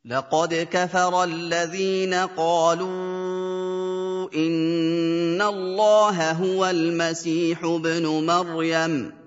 لَقَدْ كَفَرَ الَّذِينَ قَالُوا إِنَّ اللَّهَ هُوَ الْمَسِيحُ ابْنُ مَرْيَمَ